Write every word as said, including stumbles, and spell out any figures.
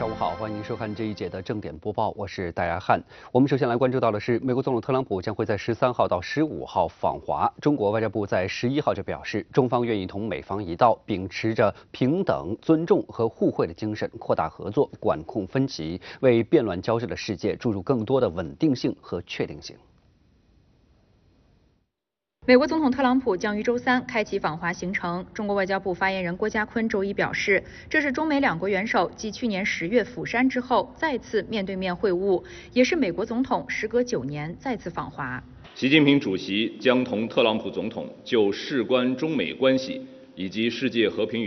上午好，欢迎收看这一节的正点播报，我是戴亚汉。我们首先来关注到的是，美国总统特朗普将会在十三号到十五号访华。中国外交部在十一号就表示，中方愿意同美方一道，秉持着平等、尊重和互惠的精神，扩大合作，管控分歧，为变乱交织的世界注入更多的稳定性和确定性。 美国总统特朗普将于周三开启访华行程。中国外交部发言人郭家坤周一表示，这是中美两国元首继去年十月釜山之后再次面对面会晤，也是美国总统时隔九年再次访华。 习近平主席将同特朗普总统就事关中美关系以及世界和平